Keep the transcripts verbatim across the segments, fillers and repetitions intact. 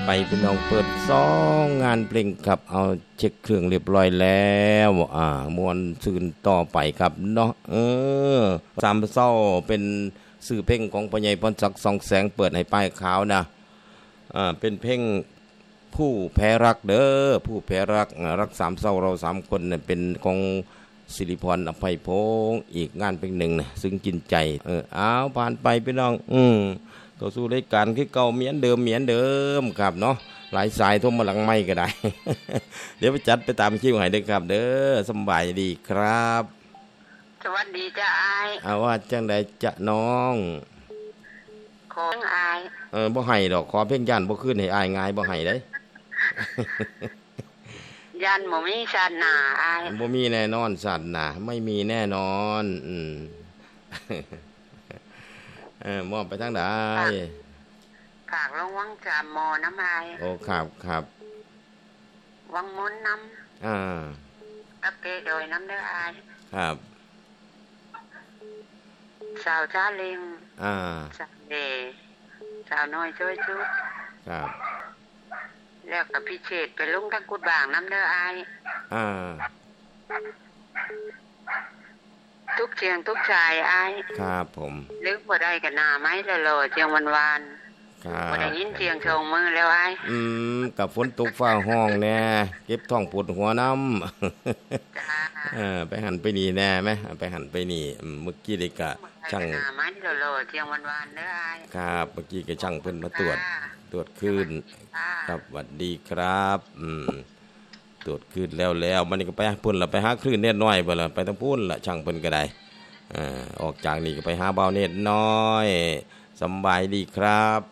ไปพี่น้องเปิดสองงานเพลงครับเอาเช็คเครื่องเรียบร้อยแล้วอ่ามวนซื่นต่อไปครับเนาะเออสามเศร้าเป็นสื่อเพลงของพ่อใหญ่พรศักดิ์ส่องแสงเปิดให้ป้ายขาวนะอ่าเป็นเพลงผู้แพ้รักเด้อผู้แพ้รักรักสามเศร้าเราสามคนเนี่ยเป็นของสิริพรอภัยพงศ์อีกงานเพลงหนึ่งนะซึ่งกินใจเอออ้าวผ่านไปพี่น้องอืมต่อสู้รายการคือเก่าเหมือนเดิมเหมือนเดิมครับเนาะหลายสายโทรมาหลังไม่ก็ได้ เดี๋ยวไปจัดไปตามคิวให้เด้อครับเด้อสบายดีครับสวัสดีจ้าอายเอาว่าจังไดจะน้องขออายเออบ่ให้ดอกขอเพ่งย่านบ่ขึ้นให้อายง่ายบ่ให้เด้ยันบ่มีศาสนาอายบ่มีแน่นอนศาสนาไม่มีแน่นอนอืม เออมอบไปทางใดฝากลงวังจามมอน้ำอายโอ้ครับครับวังมนน้ำอ่าตะเกโดยน้ำเด้ออายครับสาวจ้าเล็งอ่าสาวเดสาวน้อยช่วยชุดครับแล้วกับพิเศษไปลงทั้งกุดบางน้ำเด้ออายอ่าทุกเชียงทุกชายอายครับผมลึกบ่ได้กันหน้าไม้ละโลเชียงวันวานครับบ่ได้ยินเสียงโชงมือแล้วอายอืมกับฝนตกฟ้าห้องแน่เก็บท้องปวดหัวน้ำจ้าเออไปหันไปนี่แน่ไหมไปหันไปนี่เมื่อกี้เลยกะช่างหน้าไม้ละโลเชียงวันวานเด้ออายครับเมื่อกี้ก็ช่างเพิ่นมาตรวจตรวจคืนครับสวัสดีครับอืมตรวจคืนแล้วแล้วมันนี่ก็ไปพุ่นละไปหาคลื่นเน็ตน้อยบ่ล่ะไปทางพุ่นละช่างเพิ่นก็ได้อ่าออกจากนี่ก็ไปหาเบาเน็ตน้อยสบายดีครับ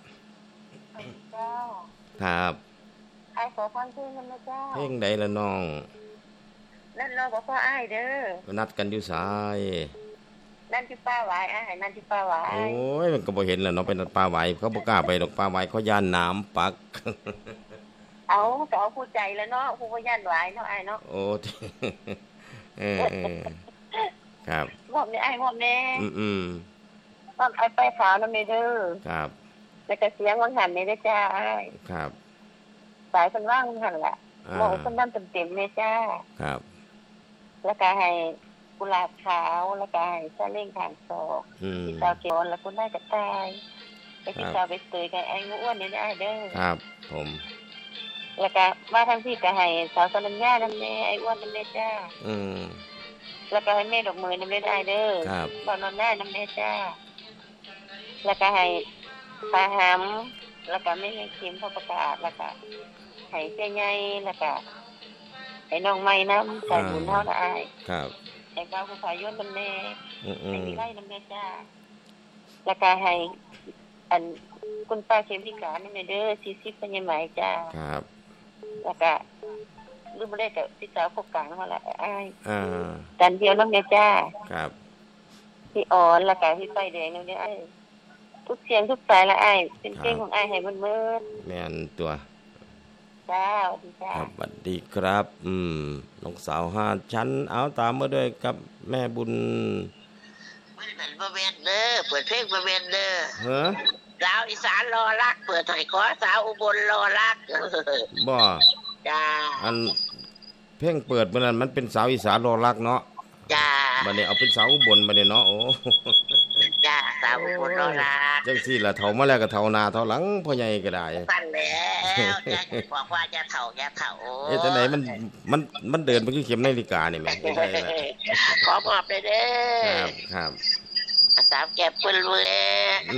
ครับไอ้ขอฟังเพลงกันนะเจ้าเพลงใดล่ะน้องนั่นรอบ่พออ้ายเด้อนัดกันอยู่ไสนั่นที่ป้าหวายอ้ายนั่นที่ป้าหวายโอ้ยมันก็บ่เห็นแล้วเนาะไปนัดป้าหวายเขาบ่กล้าไปดอกป้าหวายเขาย่านน้ำปักเอาก็เอาผู้ใจแล้วเนาะผู้บ่ย่านหวายเนาะอ้ายเนาะโอ้เออครับมอบนี่อ้ายมอบแน่อืมๆมอบไอ้ไปขาวนำเด้อครับแล้วก็เสียงวังหันนี่เด้อจ้าอ้ายครับสายเพิ่นว่างหั่นล่ะมองเพิ่นนำเต็มๆเลยจ้าครับแล้วก็ให้กุหลาบขาวแล้วก็ให้ซาเล้งทางศอกที่สาวเขียวแล้วคุณได้กระต่ายไปที่สาวไปเตยกับไอ้งูอ้วนนี่ได้เด้อครับผมแล้วก็มาทางที่ก็ให้สาวสนัญญานำแน่ไอ้อ้วนนำแน่จ้าอืมแล้วก็ให้แม่ดอกมือนำแน่ได้เด้อครับบ่นอนหน้านำแน่จ้าแล้วก็ให้ปลาหำแล้วก็แม่เข็มพอประกาศแล้วก็ให้เสียใหญ่แล้วก็ให้น้องใหม่นำใส่บุญเฮาน่ะอ้ายครับให้เก้าผู้พายนนำแน่ให้วิไลนำแน่จ้าแล้วก็ให้อันคุณป้าเข็มพิการนำแน่เด้อสี่สิบปัญญาไหมจ้าครับแล้วก็ลืมบ่ได้ก็พี่สาวพกกลางมาละอ้ายอ่าจันเดียวนำแน่จ้าครับพี่อ่อนแล้วก็พี่ไฟแดงนำแน่อ้ายทุกเสียงทุกสายละอ้ายเป็นเพลงของอ้ายให้เบิ่นๆแม่นตัวจ้าสวัสดีจ้าครับสวัสดีครับอืมน้องสาวห้าชั้นเอาตามมาด้วยกับแม่บุญไม่เป็นบ่แม่นเด้อเปิดเพลงบ่แม่นเด้อฮะสาวอีสานรอรักเปิดให้ขอสาวอุบลรอรักบ่จ้าอันเพลงเปิดมื้อนั้นมันเป็นสาวอีสานรอรักเนาะจ้าบัดนี้เอาเป็นสาวอุบลบัดนี้เนาะโอ้จ้าสาวอุบลรอรักจังซี่ล่ะเฒ่ามาแล้วก็เฒ่าหน้าเฒ่าหลังพ่อใหญ่ก็ได้สั่นแล้วจะบอกว่าจะเฒ่าจะเฒ่าเอ๊ะจังได๋มันมันมันเดินไปคือเข็มนาฬิกานี่แหมจังได๋ล่ะขอมอบได้เด้อครับครับสาวแก้วเปิ้นเว้ย